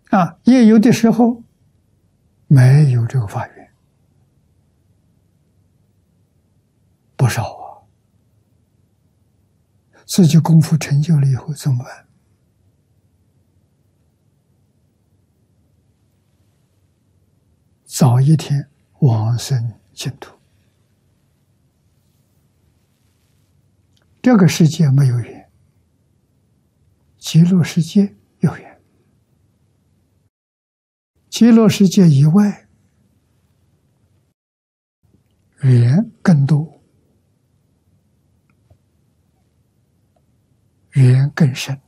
也有的时候没有这个法缘，不少啊。自己功夫成就了以后怎么办？早一天往生净土。这个世界没有缘，极乐世界有缘。极乐世界以外，缘更多，缘更深。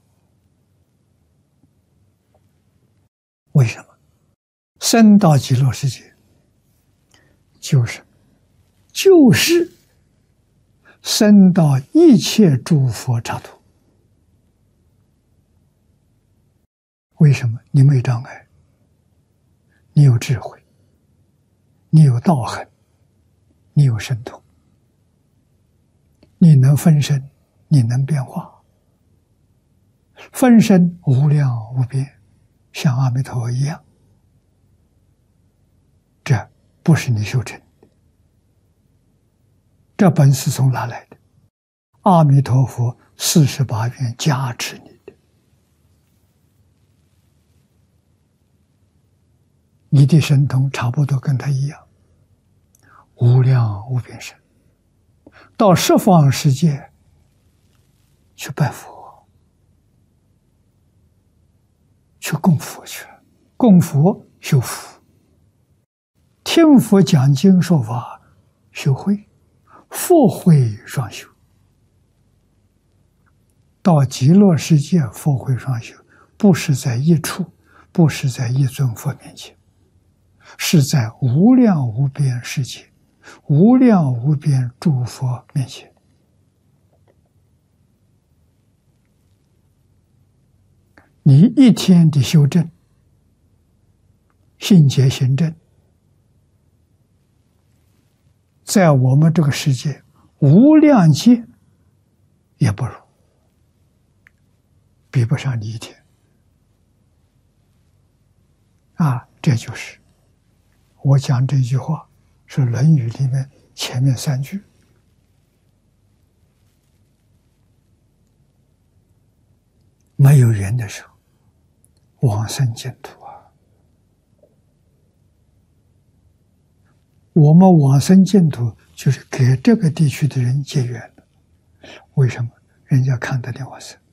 为什么？生到极乐世界，就是生到一切诸佛刹土。为什么？你没障碍，你有智慧，你有道行，你有神通，你能分身，你能变化，分身无量无边，像阿弥陀佛一样。这不是你修成的，这本是从哪来的？阿弥陀佛48愿加持你的，你的神通差不多跟他一样，无量无边深。到十方世界去拜佛，去供佛去了，供佛修福，听佛讲经说法修慧，佛慧双修。到极乐世界佛慧双修，不是在一处，不是在一尊佛面前，是在无量无边世界，无量无边诸佛面前。你一天的修正，信解行正，在我们这个世界无量劫也不如，比不上你一天。这就是我讲这句话是《论语》里面前面3句。没有缘的时候，往生净土啊！我们往生净土就是给这个地区的人结缘的。为什么？人家看得见往生。